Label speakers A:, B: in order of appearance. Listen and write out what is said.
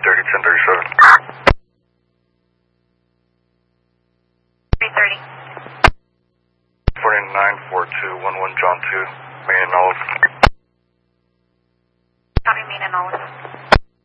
A: 1037.
B: 330.
A: 494211 John 2, main and Knowles.
B: Copy, main and Knowles.